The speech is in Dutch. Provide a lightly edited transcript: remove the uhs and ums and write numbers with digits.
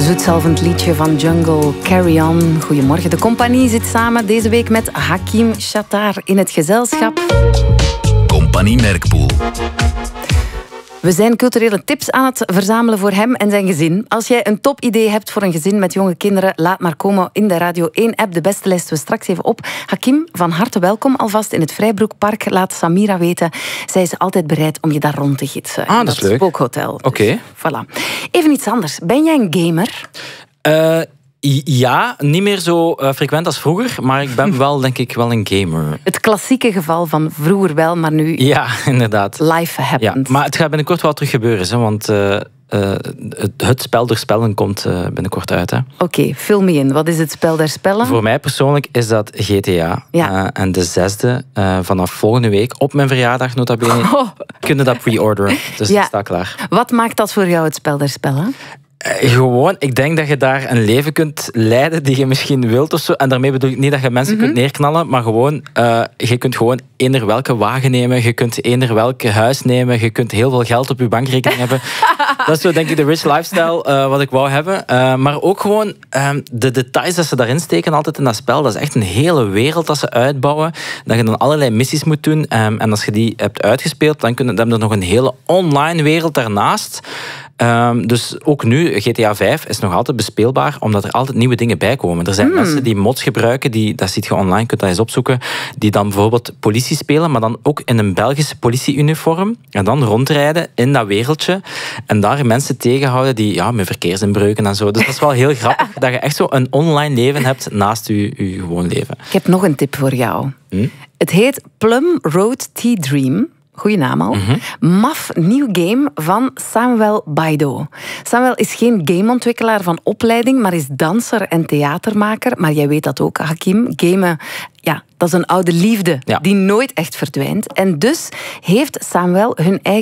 Zoetzalvend liedje van Jungle, Carry On. Goedemorgen, de compagnie zit samen deze week met Hakim Chattar in het gezelschap. Compagnie Merkpoel. We zijn culturele tips aan het verzamelen voor hem en zijn gezin. Als jij een topidee hebt voor een gezin met jonge kinderen, laat maar komen in de Radio 1-app. De beste lijsten we straks even op. Hakim, van harte welkom alvast in het Vrijbroekpark. Laat Samira weten. Zij is altijd bereid om je daar rond te gidsen. Ah, dat is leuk. Spookhotel. Oké. Dus, voilà. Even iets anders. Ben jij een gamer? Ja, niet meer zo frequent als vroeger, maar ik ben wel, denk ik, wel een gamer. Het klassieke geval van vroeger wel, maar nu Ja, inderdaad. life happens. Ja, maar het gaat binnenkort wel terug gebeuren, hè, want het spel der spellen komt binnenkort uit. Hè. Oké, vul me in. Wat is het spel der spellen? Voor mij persoonlijk is dat GTA. Ja. En de 6e, vanaf volgende week, op mijn verjaardag nota bene, kunnen dat pre-orderen. Dus Ja. ik sta klaar. Wat maakt dat voor jou het spel der spellen? Gewoon, ik denk dat je daar een leven kunt leiden die je misschien wilt of zo. En daarmee bedoel ik niet dat je mensen kunt neerknallen, maar gewoon, je kunt gewoon eender welke wagen nemen, je kunt eender welke huis nemen, je kunt heel veel geld op je bankrekening hebben. Dat is zo, denk ik, de rich lifestyle wat ik wou hebben. Maar ook gewoon de details dat ze daarin steken altijd in dat spel. Dat is echt een hele wereld dat ze uitbouwen. Dat je dan allerlei missies moet doen. En als je die hebt uitgespeeld, dan hebben er nog een hele online wereld daarnaast. Dus ook nu, GTA 5 is nog altijd bespeelbaar, omdat er altijd nieuwe dingen bij komen. Er zijn mensen die mods gebruiken, dat ziet je online, kunt dat eens opzoeken, die dan bijvoorbeeld politie spelen, maar dan ook in een Belgische politieuniform, en dan rondrijden in dat wereldje, en daar mensen tegenhouden die met verkeersinbreuken en zo. Dus dat is wel heel grappig, dat je echt zo een online leven hebt naast je gewoon leven. Ik heb nog een tip voor jou. Het heet Plum Road Tea Dream. Goeie naam al. Maf nieuw game van Samuel Baido. Samuel is geen gameontwikkelaar van opleiding, maar is danser en theatermaker. Maar jij weet dat ook, Hakim. Gamen, ja, dat is een oude liefde die nooit echt verdwijnt. En dus heeft Samuel hun eigen